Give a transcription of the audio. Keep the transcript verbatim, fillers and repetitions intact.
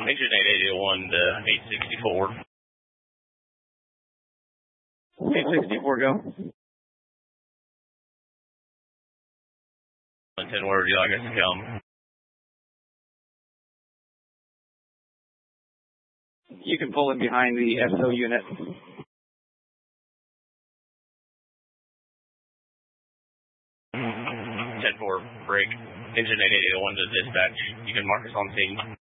Engine eight eighty-one to eight sixty-four. eight sixty-four, go. ten, where would you like us to come? You can pull in behind the S O unit. ten four, break. Engine eight eighty-one to dispatch. You can mark us on scene.